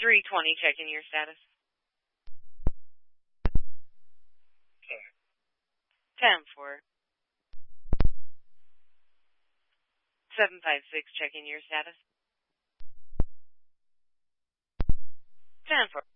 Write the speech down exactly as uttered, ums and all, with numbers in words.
three twenty, checking your status. ten four. seven five six, checking your status. ten four.